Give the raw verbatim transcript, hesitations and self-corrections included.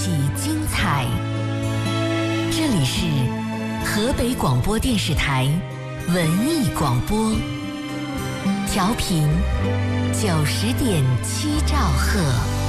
起精彩。这里是河北广播电视台文艺广播，调频九十点七兆赫。